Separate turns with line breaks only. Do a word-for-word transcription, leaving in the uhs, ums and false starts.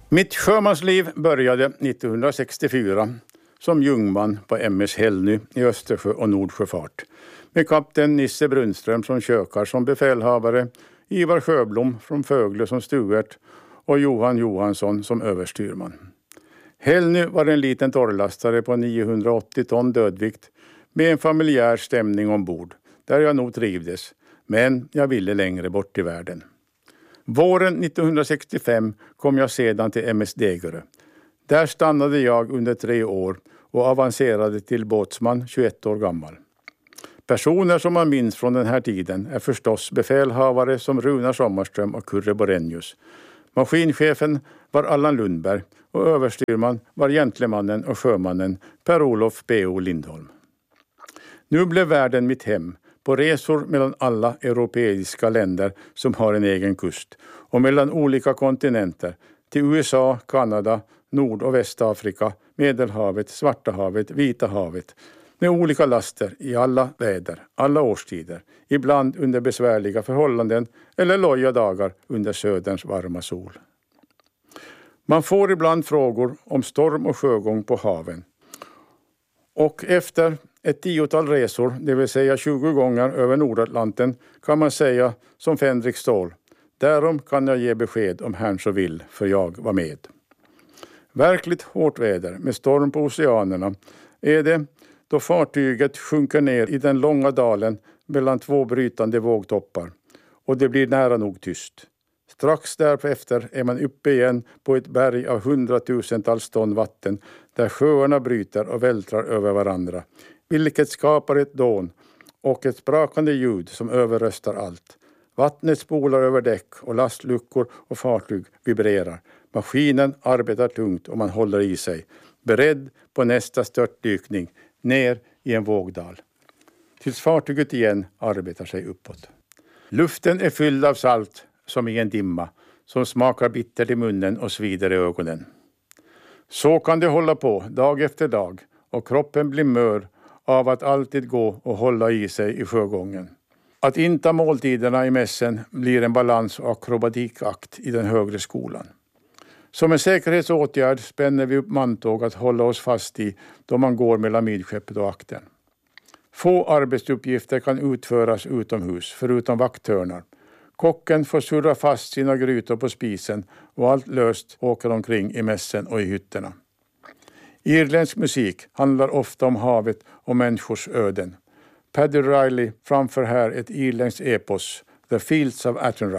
Mitt sjömansliv började nittonhundrasextiofyra som jungman på M S Hällny i Östersjö- och Nordsjöfart med kapten Nisse Brunström som kökar som befälhavare, Ivar Sjöblom från Fögle som steward och Johan Johansson som överstyrman. Hällny var en liten torrlastare på niohundraåttio ton dödvikt med en familjär stämning ombord där jag nog trivdes, men jag ville längre bort i världen. Våren nittonhundrasextiofem kom jag sedan till M S Degerö. Där stannade jag under tre år och avancerade till båtsman tjugoett år gammal. Personer som man minns från den här tiden är förstås befälhavare som Runar Sommarström och Kurre Borenius. Maskinchefen var Allan Lundberg och överstyrman var gentlemannen och sjömannen Per-Olof B O Lindholm. Nu blev världen mitt hem på resor mellan alla europeiska länder som har en egen kust och mellan olika kontinenter till U S A, Kanada, Nord- och Västafrika, Medelhavet, Svarta havet, Vita havet med olika laster i alla väder, alla årstider, ibland under besvärliga förhållanden eller loja dagar under söderns varma sol. Man får ibland frågor om storm och sjögång på haven. Och efter ett tiotal resor, det vill säga tjugo gånger över Nordatlanten, kan man säga som Fänrik Ståhl: därom kan jag ge besked om herrn så vill, för jag var med. Verkligt hårt väder med storm på oceanerna är det då fartyget sjunker ner i den långa dalen mellan två brytande vågtoppar och det blir nära nog tyst. Strax därefter är man uppe igen på ett berg av hundratusentals ton vatten där sjöarna bryter och vältrar över varandra, vilket skapar ett dån och ett sprakande ljud som överröstar allt. Vattnet spolar över däck och lastluckor och fartyg vibrerar. Maskinen arbetar tungt och man håller i sig, beredd på nästa störtdykning ner i en vågdal. Tills fartyget igen arbetar sig uppåt. Luften är fylld av salt som i en dimma som smakar bittert i munnen och svider i ögonen. Så kan det hålla på dag efter dag och kroppen blir mör av att alltid gå och hålla i sig i sjögången. Att inta måltiderna i mässen blir en balans- och akrobatikakt i den högre skolan. Som en säkerhetsåtgärd spänner vi upp mantåg att hålla oss fast i då man går mellan midskeppet och akten. Få arbetsuppgifter kan utföras utomhus förutom vakthörnar. Kocken får surra fast sina grytor på spisen och allt löst åker omkring i mässen och i hytterna. Irländsk musik handlar ofta om havet och människors öden. Paddy Riley framför här ett irländskt epos, The Fields of Attenry.